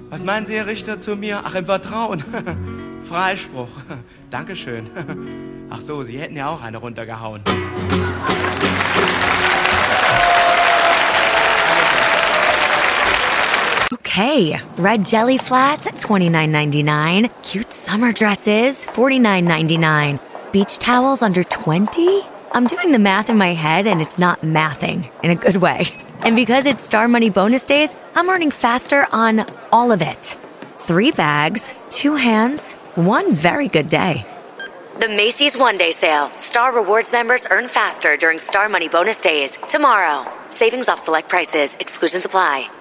Was meinen Sie, Herr Richter, zu mir? Ach, im Vertrauen. Freispruch. Dankeschön. Ach so, Sie hätten ja auch eine runtergehauen. Okay, red jelly flats at $29.99. Cute summer dresses, $49.99. Beach towels under $20? I'm doing the math in my head and it's not mathing in a good way. And because it's Star Money bonus days, I'm earning faster on all of it. 3 bags, 2 hands, 1 very good day. The Macy's One Day Sale. Star Rewards members earn faster during Star Money bonus days. Tomorrow. Savings off select prices. Exclusions apply.